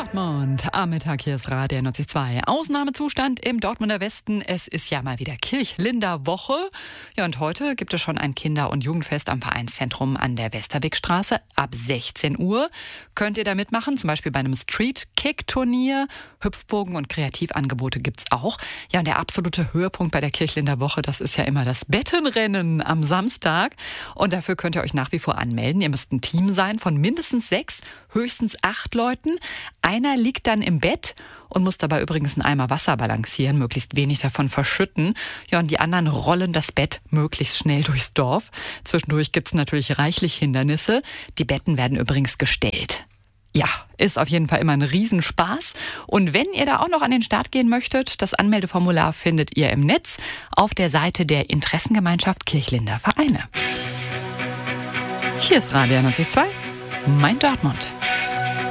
Dortmund. Am Mittag hier ist Radio 92. Ausnahmezustand im Dortmunder Westen. Es ist ja mal wieder Kirchlinderwoche. Ja, und heute gibt es schon ein Kinder- und Jugendfest am Vereinszentrum an der Westerwegstraße. Ab 16 Uhr könnt ihr da mitmachen, zum Beispiel bei einem Street-Kick-Turnier. Hüpfbogen und Kreativangebote gibt's auch. Ja, und der absolute Höhepunkt bei der Kirchlinderwoche, das ist ja immer das Bettenrennen am Samstag. Und dafür könnt ihr euch nach wie vor anmelden. Ihr müsst ein Team sein von mindestens 6, höchstens 8 Leuten. Einer liegt dann im Bett und muss dabei übrigens einen Eimer Wasser balancieren, möglichst wenig davon verschütten. Ja, und die anderen rollen das Bett möglichst schnell durchs Dorf. Zwischendurch gibt's natürlich reichlich Hindernisse. Die Betten werden übrigens gestellt. Ja, ist auf jeden Fall immer ein Riesenspaß. Und wenn ihr da auch noch an den Start gehen möchtet, das Anmeldeformular findet ihr im Netz auf der Seite der Interessengemeinschaft Kirchlinder Vereine. Hier ist Radio 92, mein Dortmund.